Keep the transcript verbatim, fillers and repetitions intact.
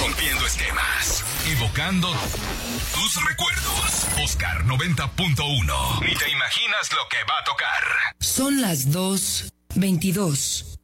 Rompiendo esquemas, evocando tus recuerdos. Oscar noventa punto uno. Ni te imaginas lo que va a tocar. Son las dos veintidós.